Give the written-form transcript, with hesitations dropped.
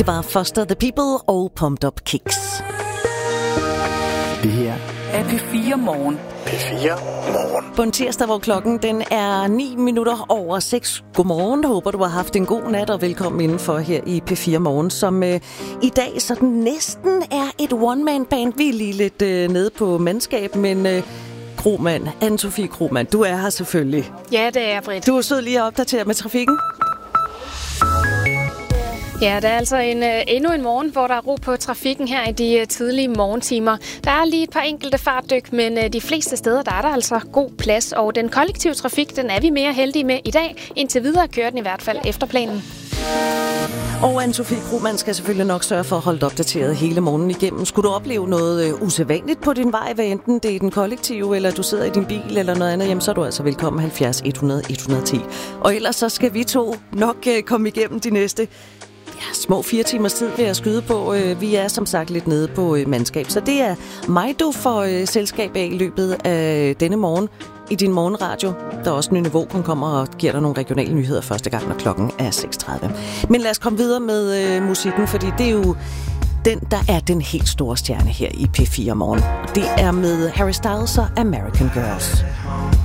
Det var Foster the People og Pumped Up Kicks. Det her er P4 Morgen. P4 Morgen. På en tirsdag, hvor klokken den er 6:09. Godmorgen. Håber, du har haft en god nat, og velkommen indenfor her i P4 Morgen, som i dag sådan næsten er et one-man-band. Vi er lige lidt nede på mandskab, men Krohmann, Anne-Sophie Krohmann, du er her selvfølgelig. Ja, det er Britt. Du er sød lige at opdatere med trafikken. Ja, det er altså endnu en morgen, hvor der er ro på trafikken her i de tidlige morgentimer. Der er lige et par enkelte fartdyk, men de fleste steder der er der altså god plads. Og den kollektive trafik, den er vi mere heldige med i dag. Indtil videre kører den i hvert fald efter planen. Og Anne-Sophie Krohmann skal selvfølgelig nok sørge for at holde dig opdateret hele morgenen igennem. Skulle du opleve noget usædvanligt på din vej, hvad enten det er den kollektive, eller du sidder i din bil eller noget andet, jamen, så er du altså velkommen 70 100 110. Og ellers så skal vi to nok komme igennem de næste små 4 timers tid ved at skyde på. Vi er som sagt lidt nede på mandskab, så det er mig, du får selskab af i løbet af denne morgen i din morgenradio. Der er også en ny niveau, som kommer og giver dig nogle regionale nyheder første gang, når klokken er 6:30. Men lad os komme videre med musikken, fordi det er jo den, der er den helt store stjerne her i P4 Morgen. Det er med Harry Styles og American Girls.